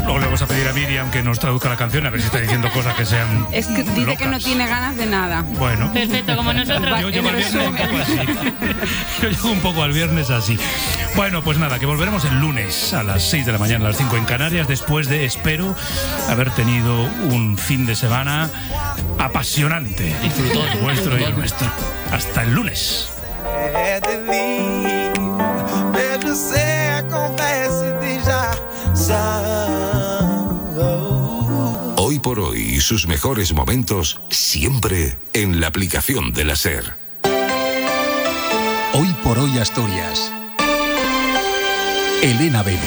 Luego le vamos a pedir a Miriam que nos traduzca la canción, a ver si está diciendo cosas que sean Es que dice locas. que no tiene ganas de nada. Bueno. Perfecto, como nosotros. Yo llego al viernes un poco así. Yo llego un poco al viernes así. Bueno, pues nada, que volveremos el lunes a las 6 de la mañana, a las 5 en Canarias, después de, espero, haber tenido un fin de semana apasionante. Disfrutón. El vuestro y el nuestro. Hasta el lunes. Hoy por hoy y sus mejores momentos siempre en la aplicación de la SER. Hoy por hoy Asturias. Elena Vélez.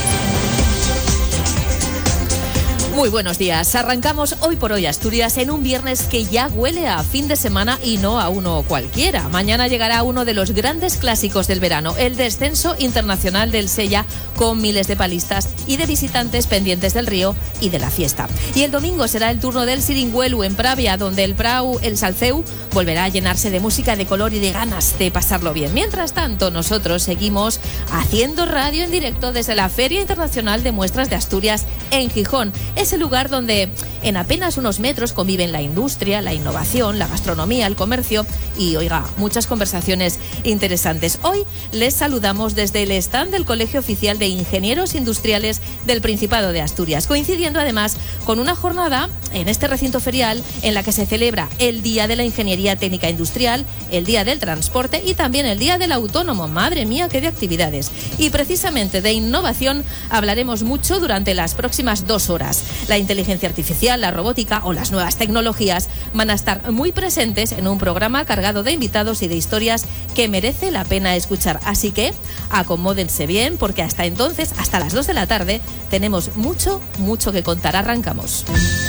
Muy buenos días. Arrancamos Hoy por Hoy Asturias en un viernes que ya huele a fin de semana y no a uno cualquiera. Mañana llegará uno de los grandes clásicos del verano, el descenso internacional del Sella, con miles de palistas y de visitantes pendientes del río y de la fiesta. Y el domingo será el turno del Siringuelu en Pravia, donde el Prau, el Salceu, volverá a llenarse de música, de color y de ganas de pasarlo bien. Mientras tanto, nosotros seguimos haciendo radio en directo desde la Feria Internacional de Muestras de Asturias en Gijón. Es el lugar donde en apenas unos metros conviven la industria, la innovación, la gastronomía, el comercio y, oiga, muchas conversaciones interesantes. Hoy les saludamos desde el stand del Colegio Oficial de Ingenieros Industriales del Principado de Asturias, coincidiendo además con una jornada en este recinto ferial en la que se celebra el Día de la Ingeniería Técnica Industrial, el Día del Transporte y también el Día del Autónomo. Madre mía, qué de actividades. Y precisamente de innovación hablaremos mucho durante las próximas 2 horas. La inteligencia artificial, la robótica o las nuevas tecnologías van a estar muy presentes en un programa cargado de invitados y de historias que merece la pena escuchar. Así que acomódense bien porque hasta entonces, hasta las 2 de la tarde, tenemos mucho que contar. Arrancamos.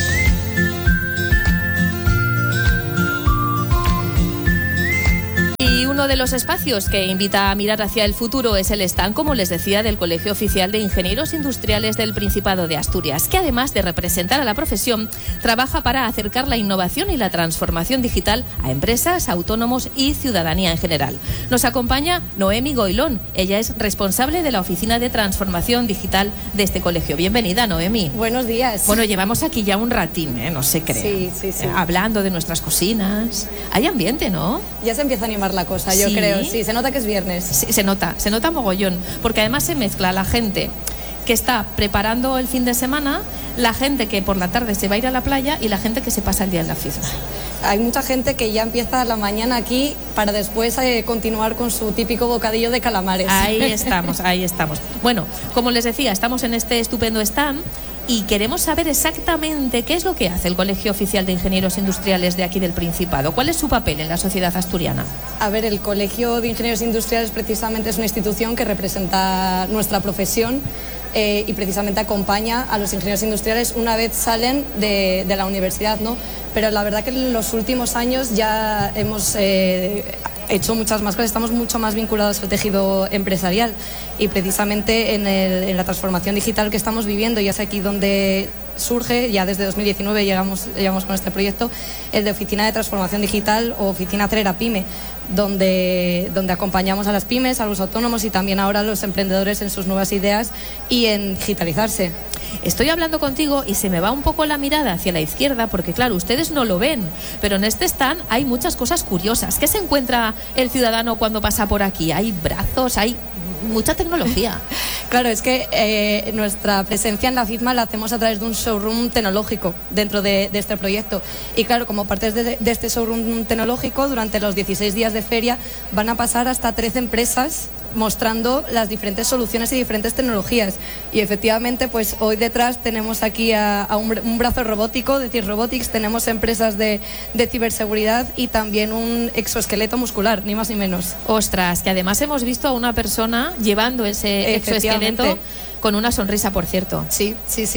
Uno de los espacios que invita a mirar hacia el futuro es el stand, como les decía, del Colegio Oficial de Ingenieros Industriales del Principado de Asturias, que además de representar a la profesión, trabaja para acercar la innovación y la transformación digital a empresas, autónomos y ciudadanía en general. Nos acompaña Noemi Goilón. Ella es responsable de la Oficina de Transformación Digital de este colegio. Bienvenida, Noemi. Buenos días. Bueno, llevamos aquí ya un ratín, no se crea. Sí. Hablando de nuestras cocinas. Hay ambiente, ¿no? Ya se empieza a animar la cosa, yo creo. Sí, se nota que es viernes. Sí, se nota mogollón, porque además se mezcla la gente que está preparando el fin de semana, la gente que por la tarde se va a ir a la playa y la gente que se pasa el día en la fiesta. Hay mucha gente que ya empieza la mañana aquí para después continuar con su típico bocadillo de calamares. Ahí estamos. Bueno, como les decía, estamos en este estupendo stand y queremos saber exactamente qué es lo que hace el Colegio Oficial de Ingenieros Industriales de aquí del Principado. ¿Cuál es su papel en la sociedad asturiana? A ver, el Colegio de Ingenieros Industriales precisamente es una institución que representa nuestra profesión y precisamente acompaña a los ingenieros industriales una vez salen de la universidad, ¿no? Pero la verdad que en los últimos años ya hemos hecho muchas más cosas, estamos mucho más vinculados al tejido empresarial y precisamente en la transformación digital que estamos viviendo, y es aquí donde surge, ya desde 2019 llegamos con este proyecto, el de Oficina de Transformación Digital o Oficina Trera Pyme, donde acompañamos a las pymes, a los autónomos y también ahora a los emprendedores en sus nuevas ideas y en digitalizarse. Estoy hablando contigo y se me va un poco la mirada hacia la izquierda porque, claro, ustedes no lo ven, pero en este stand hay muchas cosas curiosas. ¿Qué se encuentra el ciudadano cuando pasa por aquí? Hay brazos, hay mucha tecnología. Claro, es que nuestra presencia en la FITMA la hacemos a través de un showroom tecnológico dentro de este proyecto. Y claro, como parte de este showroom tecnológico, durante los 16 días de feria van a pasar hasta 13 empresas mostrando las diferentes soluciones y diferentes tecnologías. Y efectivamente, pues hoy detrás tenemos aquí a un brazo robótico, de CIR Robotics, tenemos empresas de ciberseguridad y también un exoesqueleto muscular, ni más ni menos. Ostras, que además hemos visto a una persona llevando ese exoesqueleto con una sonrisa, por cierto. Sí.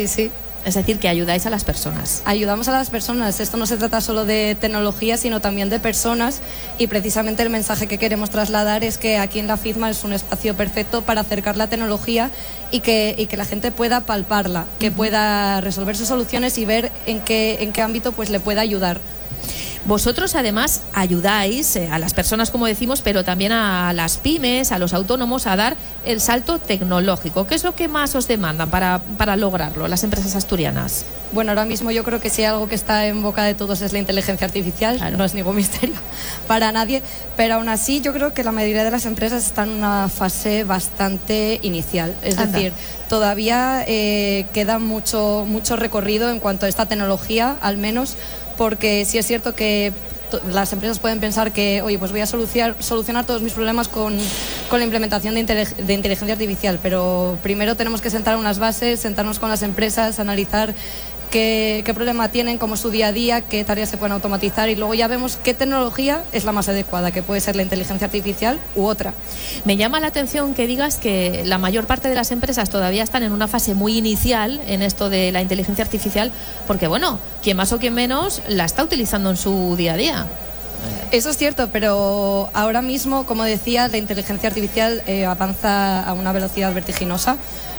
Es decir, que ayudáis a las personas. Ayudamos a las personas. Esto no se trata solo de tecnología, sino también de personas. Y precisamente el mensaje que queremos trasladar es que aquí en la FITMA es un espacio perfecto para acercar la tecnología y que la gente pueda palparla, que pueda resolver sus soluciones y ver en qué ámbito pues le pueda ayudar. Vosotros además ayudáis a las personas, como decimos, pero también a las pymes, a los autónomos, a dar el salto tecnológico. ¿Qué es lo que más os demandan para lograrlo las empresas asturianas? Bueno, ahora mismo yo creo que si algo que está en boca de todos es la inteligencia artificial, claro. No es ningún misterio para nadie, pero aún así yo creo que la mayoría de las empresas están en una fase bastante inicial, es decir, todavía queda mucho recorrido en cuanto a esta tecnología, al menos, porque sí es cierto que las empresas pueden pensar que, oye, pues voy a solucionar todos mis problemas con la implementación de inteligencia artificial, pero primero tenemos que sentar unas bases, sentarnos con las empresas, analizar qué problema tienen, cómo es su día a día, qué tareas se pueden automatizar y luego ya vemos qué tecnología es la más adecuada, que puede ser la inteligencia artificial u otra. Me llama la atención que digas que la mayor parte de las empresas todavía están en una fase muy inicial en esto de la inteligencia artificial, porque bueno, quien más o quien menos la está utilizando en su día a día. Eso es cierto, pero ahora mismo, como decía, la inteligencia artificial avanza a una velocidad vertiginosa.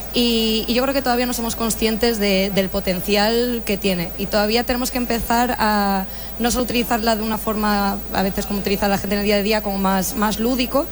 Y yo creo que todavía no somos conscientes del potencial que tiene y todavía tenemos que empezar a no solo utilizarla de una forma, a veces como utiliza la gente en el día a día, como más lúdico,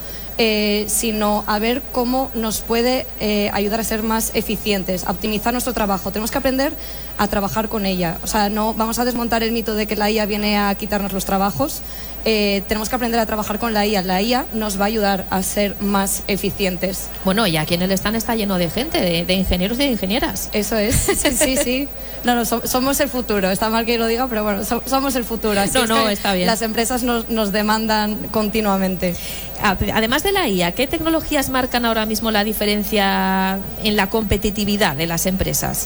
sino a ver cómo nos puede ayudar a ser más eficientes, a optimizar nuestro trabajo. Tenemos que aprender a trabajar con ella. O sea, no vamos a desmontar el mito de que la IA viene a quitarnos los trabajos. Tenemos que aprender a trabajar con la IA. La IA nos va a ayudar a ser más eficientes. Bueno, y aquí en el stand está lleno de gente, de ingenieros y de ingenieras. Eso es, sí. No, somos el futuro. Está mal que lo diga, pero bueno, somos el futuro. Así está bien. Las empresas nos demandan continuamente. Además de la IA, ¿qué tecnologías marcan ahora mismo la diferencia en la competitividad de las empresas?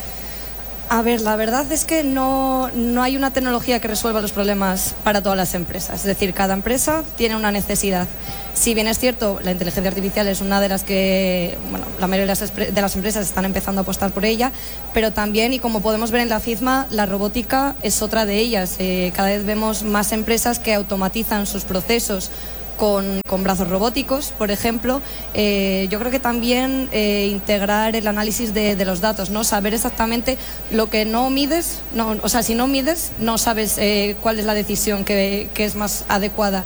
A ver, la verdad es que no hay una tecnología que resuelva los problemas para todas las empresas. Es decir, cada empresa tiene una necesidad. Si bien es cierto, la inteligencia artificial es una de las que, bueno, la mayoría de las empresas están empezando a apostar por ella, pero también, y como podemos ver en la FISMA, la robótica es otra de ellas. Cada vez vemos más empresas que automatizan sus procesos con brazos robóticos, por ejemplo. Yo creo que también integrar el análisis de los datos, ¿no? Saber exactamente lo que no mides, o sea, si no mides, no sabes cuál es la decisión que es más adecuada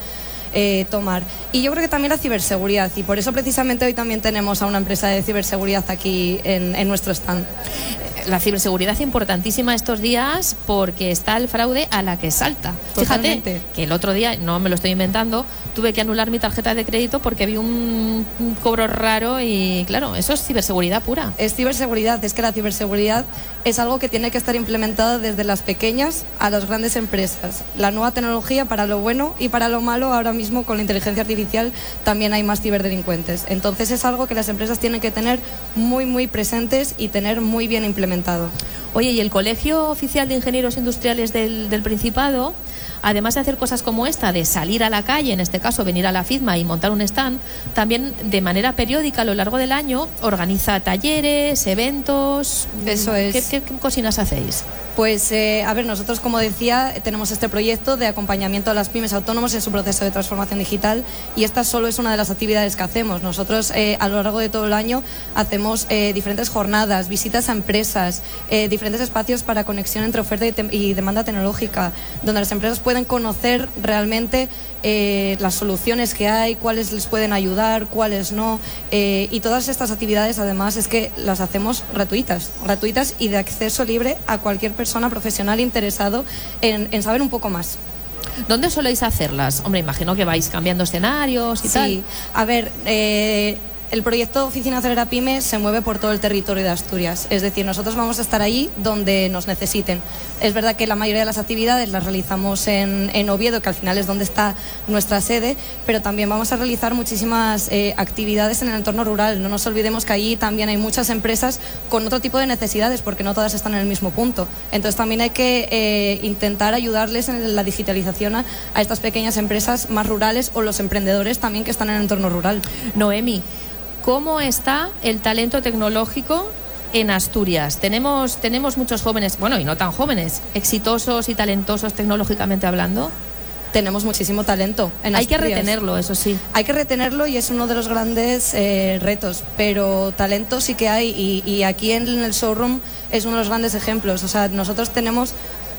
tomar. Y yo creo que también la ciberseguridad, y por eso precisamente hoy también tenemos a una empresa de ciberseguridad aquí en nuestro stand. La ciberseguridad es importantísima estos días porque está el fraude a la que salta. Totalmente. Fíjate que el otro día, no me lo estoy inventando, tuve que anular mi tarjeta de crédito porque vi un cobro raro y claro, eso es ciberseguridad pura. Es ciberseguridad, es que la ciberseguridad es algo que tiene que estar implementado desde las pequeñas a las grandes empresas. La nueva tecnología, para lo bueno y para lo malo, ahora mismo con la inteligencia artificial también hay más ciberdelincuentes. Entonces es algo que las empresas tienen que tener muy presentes y tener muy bien implementado. Oye, y el Colegio Oficial de Ingenieros Industriales del Principado, además de hacer cosas como esta, de salir a la calle, en este caso venir a la FISMA y montar un stand, también de manera periódica a lo largo del año organiza talleres, eventos. Eso es. ¿Qué cocinas hacéis? Pues, a ver, nosotros, como decía, tenemos este proyecto de acompañamiento a las pymes autónomos en su proceso de transformación digital y esta solo es una de las actividades que hacemos. Nosotros, a lo largo de todo el año, hacemos diferentes jornadas, visitas a empresas, diferentes espacios para conexión entre oferta y demanda tecnológica, donde las empresas pueden conocer realmente las soluciones que hay, cuáles les pueden ayudar, cuáles no, y todas estas actividades además es que las hacemos gratuitas y de acceso libre a cualquier persona profesional interesado en saber un poco más. ¿Dónde soléis hacerlas? Hombre, imagino que vais cambiando escenarios y tal. Sí, a ver, el proyecto Oficina Acelera Pyme se mueve por todo el territorio de Asturias, es decir, nosotros vamos a estar allí donde nos necesiten. Es verdad que la mayoría de las actividades las realizamos en Oviedo, que al final es donde está nuestra sede, pero también vamos a realizar muchísimas actividades en el entorno rural. No nos olvidemos que allí también hay muchas empresas con otro tipo de necesidades, porque no todas están en el mismo punto. Entonces también hay que intentar ayudarles en la digitalización a estas pequeñas empresas más rurales o los emprendedores también que están en el entorno rural. Noemi, ¿cómo está el talento tecnológico en Asturias? Tenemos muchos jóvenes, bueno, y no tan jóvenes, exitosos y talentosos tecnológicamente hablando. Tenemos muchísimo talento en Asturias. Hay que retenerlo, eso sí. Hay que retenerlo y es uno de los grandes retos, pero talento sí que hay y aquí en el showroom es uno de los grandes ejemplos. O sea, nosotros tenemos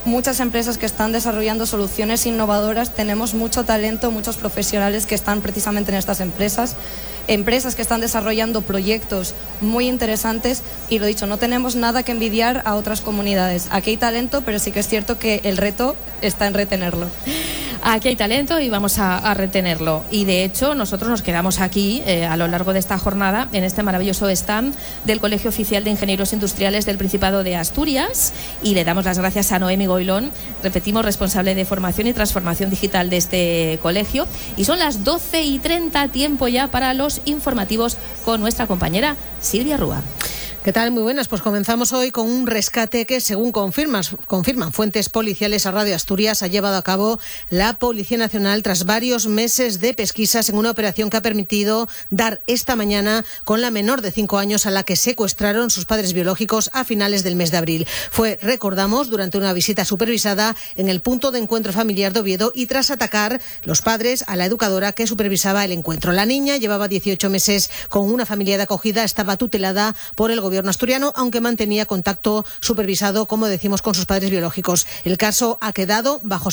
muchas empresas que están desarrollando soluciones innovadoras, tenemos mucho talento, muchos profesionales que están precisamente en estas empresas que están desarrollando proyectos muy interesantes y lo dicho, no tenemos nada que envidiar a otras comunidades. Aquí hay talento, pero sí que es cierto que el reto está en retenerlo. Aquí hay talento y vamos a retenerlo. Y de hecho, nosotros nos quedamos aquí a lo largo de esta jornada en este maravilloso stand del Colegio Oficial de Ingenieros Industriales del Principado de Asturias y le damos las gracias a Noemi Goilón, repetimos, responsable de formación y transformación digital de este colegio. Y son las 12:30, tiempo ya para los informativos con nuestra compañera Silvia Rúa. ¿Qué tal? Muy buenas. Pues comenzamos hoy con un rescate que, según confirman fuentes policiales a Radio Asturias, ha llevado a cabo la Policía Nacional tras varios meses de pesquisas en una operación que ha permitido dar esta mañana con la menor de 5 años a la que secuestraron sus padres biológicos a finales del mes de abril. Fue, recordamos, durante una visita supervisada en el punto de encuentro familiar de Oviedo y tras atacar los padres a la educadora que supervisaba el encuentro. La niña llevaba 18 meses con una familia de acogida, estaba tutelada por el gobierno asturiano, aunque mantenía contacto supervisado, como decimos, con sus padres biológicos. El caso ha quedado bajo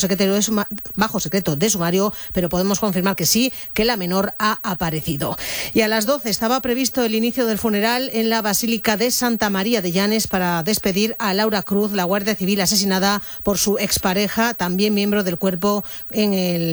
secreto de sumario, pero podemos confirmar que sí, que la menor ha aparecido. Y a las 12 estaba previsto el inicio del funeral en la Basílica de Santa María de Llanes para despedir a Laura Cruz, la guardia civil asesinada por su expareja, también miembro del cuerpo en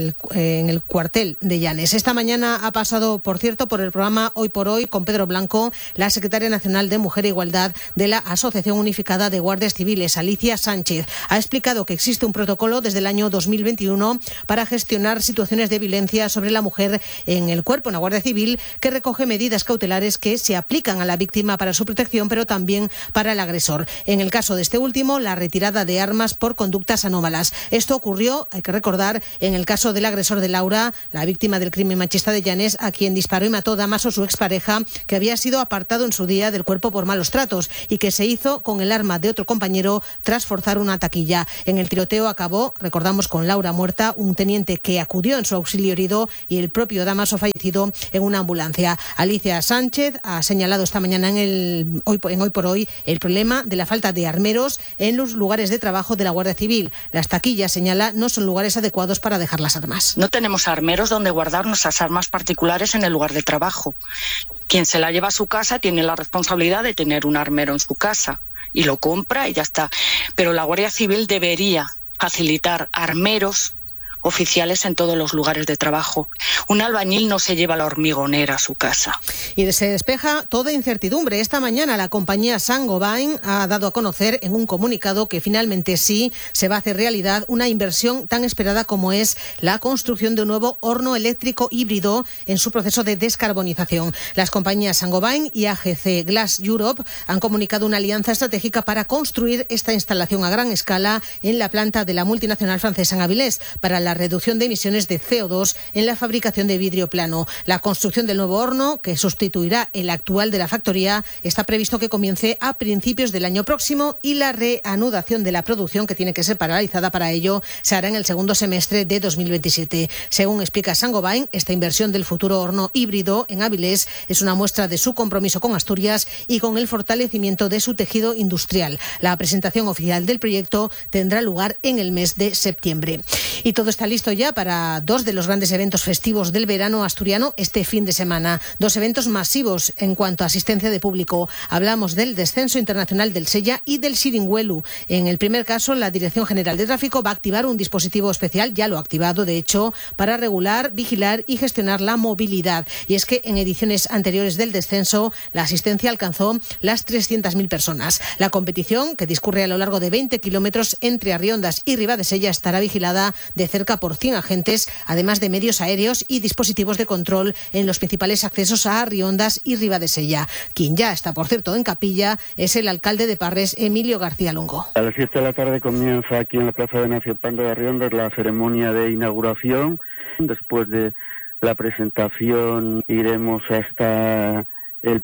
el cuartel de Llanes. Esta mañana ha pasado, por cierto, por el programa Hoy por Hoy con Pedro Blanco, la secretaria nacional de Mujer e Igualdad de la Asociación Unificada de Guardias Civiles, Alicia Sánchez. Ha explicado que existe un protocolo desde el año 2021 para gestionar situaciones de violencia sobre la mujer en el cuerpo, en la Guardia Civil, que recoge medidas cautelares que se aplican a la víctima para su protección, pero también para el agresor. En el caso de este último, la retirada de armas por conductas anómalas. Esto ocurrió, hay que recordar, en el caso del agresor de Laura, la víctima del crimen machista de Llanes, a quien disparó y mató Damaso, su expareja, que había sido apartado en su día del cuerpo por malos tratos y que se hizo con el arma de otro compañero tras forzar una taquilla. En el tiroteo acabó, recordamos, con Laura muerta, un teniente que acudió en su auxilio herido y el propio Damaso fallecido en una ambulancia. Alicia Sánchez ha señalado esta mañana en Hoy por Hoy el problema de la falta de armeros en los lugares de trabajo de la Guardia Civil. Las taquillas, señala, no son lugares adecuados para dejar las armas. No tenemos armeros donde guardar nuestras armas particulares en el lugar de trabajo. Quien se la lleva a su casa tiene la responsabilidad de tener un armero en su casa y lo compra y ya está. Pero la Guardia Civil debería facilitar armeros oficiales en todos los lugares de trabajo. Un albañil no se lleva la hormigonera a su casa. Y se despeja toda incertidumbre. Esta mañana la compañía Saint-Gobain ha dado a conocer en un comunicado que finalmente sí se va a hacer realidad una inversión tan esperada como es la construcción de un nuevo horno eléctrico híbrido en su proceso de descarbonización. Las compañías Saint-Gobain y AGC Glass Europe han comunicado una alianza estratégica para construir esta instalación a gran escala en la planta de la multinacional francesa en Avilés para la reducción de emisiones de CO2 en la fabricación de vidrio plano. La construcción del nuevo horno, que sustituirá el actual de la factoría, está previsto que comience a principios del año próximo y la reanudación de la producción, que tiene que ser paralizada para ello, se hará en el segundo semestre de 2027. Según explica Saint-Gobain, esta inversión del futuro horno híbrido en Avilés es una muestra de su compromiso con Asturias y con el fortalecimiento de su tejido industrial. La presentación oficial del proyecto tendrá lugar en el mes de septiembre. Y todo está listo ya para dos de los grandes eventos festivos del verano asturiano este fin de semana. Dos eventos masivos en cuanto a asistencia de público. Hablamos del Descenso Internacional del Sella y del Siringuelu. En el primer caso, la Dirección General de Tráfico va a activar un dispositivo especial, ya lo ha activado de hecho, para regular, vigilar y gestionar la movilidad. Y es que en ediciones anteriores del descenso, la asistencia alcanzó las 300.000 personas. La competición, que discurre a lo largo de 20 kilómetros entre Arriondas y Ribadesella, estará vigilada de cerca por 100 agentes, además de medios aéreos y dispositivos de control en los principales accesos a Arriondas y Ribadesella. Quien ya está, por cierto, en capilla es el alcalde de Parres, Emilio García Longo. A las 7 de la tarde comienza aquí en la Plaza de Naciopando de Arriondas la ceremonia de inauguración. Después de la presentación iremos hasta el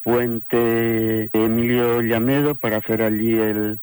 puente Emilio Llamedo para hacer allí el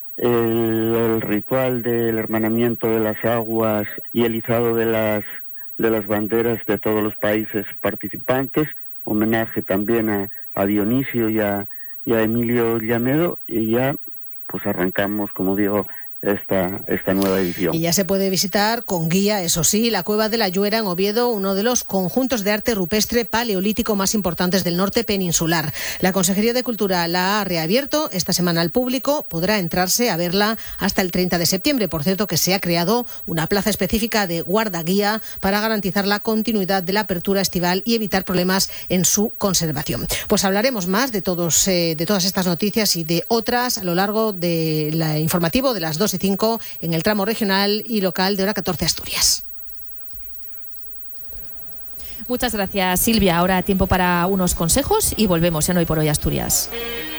ritual del hermanamiento de las aguas y el izado de las banderas de todos los países participantes, homenaje también a Dionisio y a Emilio Llamedo, y ya pues arrancamos, como digo, esta nueva edición. Y ya se puede visitar con guía, eso sí, la Cueva de la Lluera en Oviedo, uno de los conjuntos de arte rupestre paleolítico más importantes del norte peninsular. La Consejería de Cultura la ha reabierto esta semana al público, podrá entrarse a verla hasta el 30 de septiembre. Por cierto, que se ha creado una plaza específica de guardaguía para garantizar la continuidad de la apertura estival y evitar problemas en su conservación. Pues hablaremos más de todas estas noticias y de otras a lo largo del informativo de las 2:05 en el tramo regional y local de Hora 14 Asturias. Muchas gracias, Silvia. Ahora tiempo para unos consejos y volvemos en Hoy por Hoy Asturias.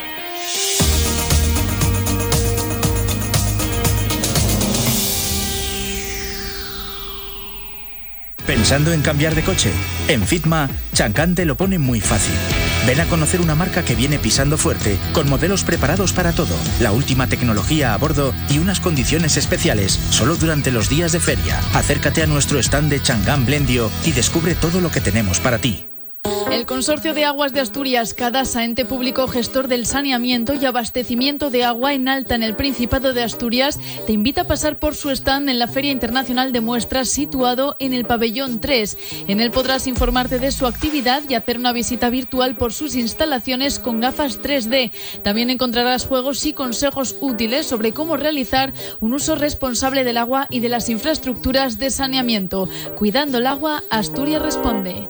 ¿Pensando en cambiar de coche? En Fitma, Chancan te lo pone muy fácil. Ven a conocer una marca que viene pisando fuerte, con modelos preparados para todo, la última tecnología a bordo y unas condiciones especiales, solo durante los días de feria. Acércate a nuestro stand de Changan Blendio y descubre todo lo que tenemos para ti. El Consorcio de Aguas de Asturias, Cadasa, ente público gestor del saneamiento y abastecimiento de agua en alta en el Principado de Asturias, te invita a pasar por su stand en la Feria Internacional de Muestras situado en el Pabellón 3. En él podrás informarte de su actividad y hacer una visita virtual por sus instalaciones con gafas 3D. También encontrarás juegos y consejos útiles sobre cómo realizar un uso responsable del agua y de las infraestructuras de saneamiento. Cuidando el agua, Asturias responde.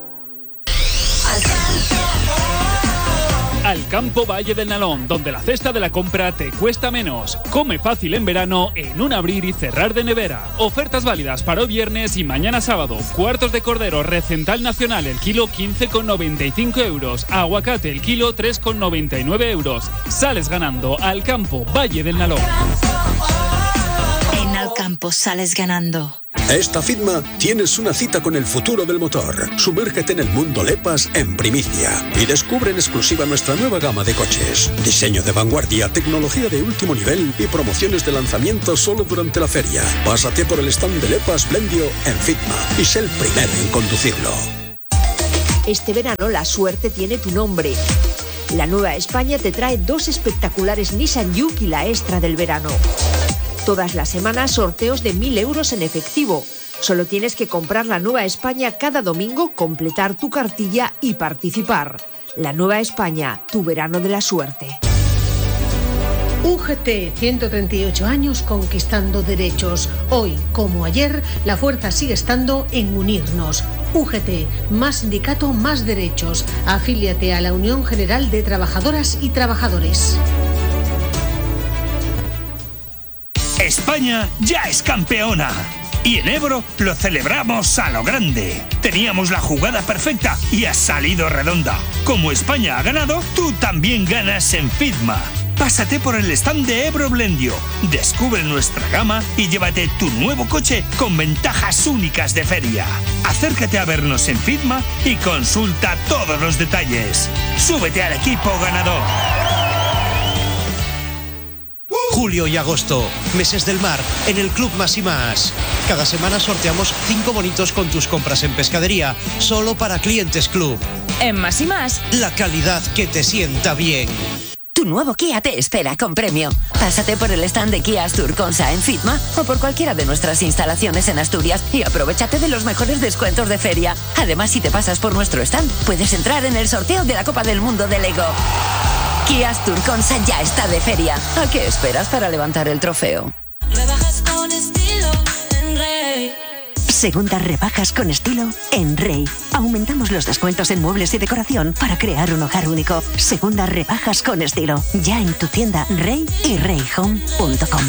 Al campo Valle del Nalón, donde la cesta de la compra te cuesta menos. Come fácil en verano en un abrir y cerrar de nevera. Ofertas válidas para hoy viernes y mañana sábado. Cuartos de cordero Recental Nacional el kilo 15,95 euros. Aguacate el kilo 3,99 euros. Sales ganando. Al campo Valle del Nalón. En Al campo sales ganando. Esta Fitma tienes una cita con el futuro del motor. Sumérgete en el mundo LEPAS en primicia y descubre en exclusiva nuestra nueva gama de coches. Diseño de vanguardia, tecnología de último nivel y promociones de lanzamiento solo durante la feria. Pásate por el stand de LEPAS Blendio en Fitma y sé el primero en conducirlo. Este verano la suerte tiene tu nombre. La Nueva España te trae 2 espectaculares Nissan Juke y la extra del verano. Todas las semanas sorteos de 1.000 euros en efectivo. Solo tienes que comprar la Nueva España cada domingo, completar tu cartilla y participar. La Nueva España, tu verano de la suerte. UGT, 138 años conquistando derechos. Hoy, como ayer, la fuerza sigue estando en unirnos. UGT, más sindicato, más derechos. Afíliate a la Unión General de Trabajadoras y Trabajadores. España ya es campeona. Y en Ebro lo celebramos a lo grande. Teníamos la jugada perfecta y ha salido redonda. Como España ha ganado, tú también ganas en Fitma. Pásate por el stand de Ebro Blendio, descubre nuestra gama y llévate tu nuevo coche con ventajas únicas de feria. Acércate a vernos en Fitma y consulta todos los detalles. Súbete al equipo ganador. Julio y agosto, meses del mar, en el Club Más y Más. Cada semana sorteamos 5 bonitos con tus compras en pescadería, solo para clientes Club. En Más y Más, la calidad que te sienta bien. Tu nuevo Kia te espera con premio. Pásate por el stand de Kia Astur-Consa en Fitma o por cualquiera de nuestras instalaciones en Asturias y aprovechate de los mejores descuentos de feria. Además, si te pasas por nuestro stand, puedes entrar en el sorteo de la Copa del Mundo de Lego. Kia Astur-Consa ya está de feria. ¿A qué esperas para levantar el trofeo? Rebajas con estilo en Rey. Segundas rebajas con estilo en Rey. Aumentamos los descuentos en muebles y decoración para crear un hogar único. Segundas rebajas con estilo. Ya en tu tienda Rey y reyhome.com.